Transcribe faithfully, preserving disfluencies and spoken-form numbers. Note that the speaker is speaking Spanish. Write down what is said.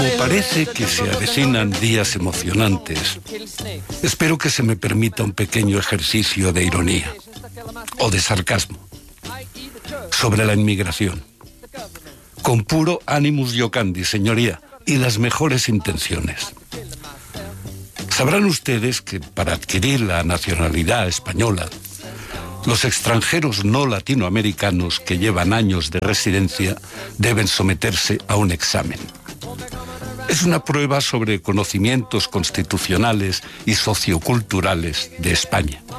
Como parece que se avecinan días emocionantes, espero que se me permita un pequeño ejercicio de ironía o de sarcasmo sobre la inmigración, con puro animus iocandi, señoría, y las mejores intenciones. Sabrán ustedes que para adquirir la nacionalidad española, los extranjeros no latinoamericanos que llevan años de residencia deben someterse a un examen. Es una prueba sobre conocimientos constitucionales y socioculturales de España.